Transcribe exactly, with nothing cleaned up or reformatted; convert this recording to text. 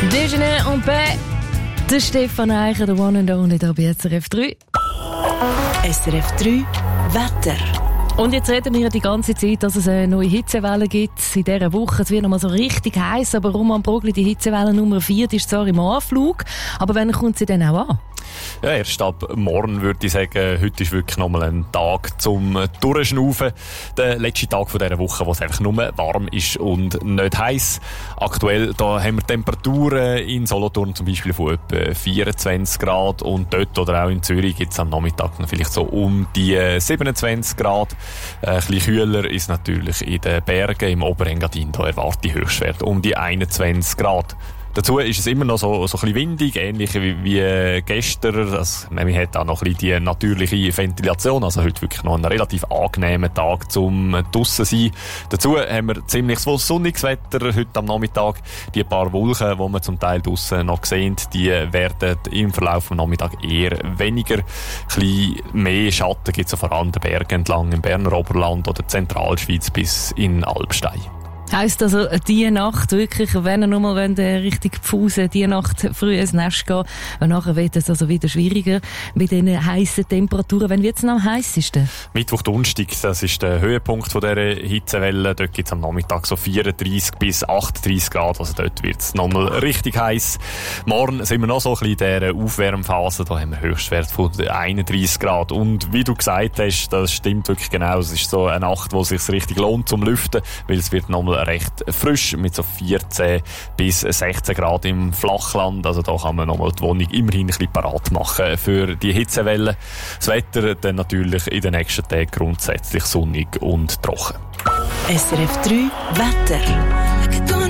Déjeuner en paix. Der Stefan Eicher, der One and Only, da bei S R F drei. S R F drei Wetter. Und jetzt reden wir die ganze Zeit, dass es eine neue Hitzewelle gibt in dieser Woche. Es wird noch mal so richtig heiß, aber Roman Brogli, die Hitzewelle Nummer vier, die ist zwar im Anflug, aber wann kommt sie denn auch an? Ja, erst ab morgen würde ich sagen, heute ist wirklich nochmal ein Tag zum Durchschnaufen. Der letzte Tag von dieser Woche, wo es einfach nur warm ist und nicht heiß. Aktuell da haben wir Temperaturen in Solothurn zum Beispiel von etwa vierundzwanzig Grad und dort oder auch in Zürich gibt es am Nachmittag noch vielleicht so um die siebenundzwanzig Grad. Äh, ein bisschen kühler ist natürlich in den Bergen, im Oberengadin, da erwarte ich Höchstwert um die einundzwanzig Grad. Dazu ist es immer noch so, so ein bisschen windig, ähnlich wie, wie gestern. Das, man hat auch noch ein bisschen die natürliche Ventilation, also heute wirklich noch ein relativ angenehmer Tag zum draussen sein. Dazu haben wir ziemlich sonniges Wetter heute am Nachmittag. Die paar Wolken, die wir zum Teil draussen noch sehen, die werden im Verlauf des Nachmittags eher weniger. Ein bisschen mehr Schatten gibt es vor allem den Bergen entlang im Berner Oberland oder Zentralschweiz bis in Alpstein. Heisst also, die Nacht wirklich, wenn er nochmal richtig pfusen, die Nacht früh ins Nest gehen, und nachher wird es also wieder schwieriger mit diesen heissen Temperaturen. Wann wird es am heissesten? Mittwoch, Donnerstag, das ist der Höhepunkt von dieser Hitzewelle. Dort gibt es am Nachmittag so vierunddreissig bis achtunddreissig Grad, also dort wird es nochmal richtig heiß. Morgen sind wir noch so ein bisschen in dieser Aufwärmphase, da haben wir Höchstwert von einunddreissig Grad. Und wie du gesagt hast, das stimmt wirklich genau, es ist so eine Nacht, wo es sich richtig lohnt zum Lüften, weil es wird nochmal recht frisch mit so vierzehn bis sechzehn Grad im Flachland. Also da kann man nochmal die Wohnung immerhin ein bisschen parat machen für die Hitzewelle. Das Wetter dann natürlich in den nächsten Tagen grundsätzlich sonnig und trocken. S R F drei Wetter.